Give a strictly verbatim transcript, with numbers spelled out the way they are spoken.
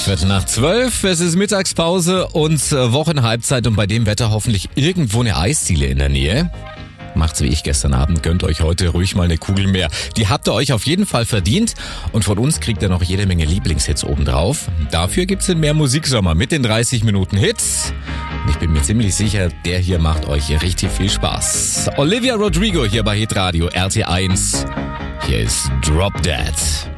Viertel nach zwölf, es ist Mittagspause und Wochenhalbzeit und bei dem Wetter hoffentlich irgendwo eine Eisdiele in der Nähe. Macht's wie ich gestern Abend, gönnt euch heute ruhig mal eine Kugel mehr. Die habt ihr euch auf jeden Fall verdient und von uns kriegt ihr noch jede Menge Lieblingshits obendrauf. Dafür gibt's den Mehr Musiksommer mit den dreißig Minuten Hits. Und ich bin mir ziemlich sicher, der hier macht euch richtig viel Spaß. Olivia Rodrigo hier bei Hitradio R T eins. Hier ist Drop Dead.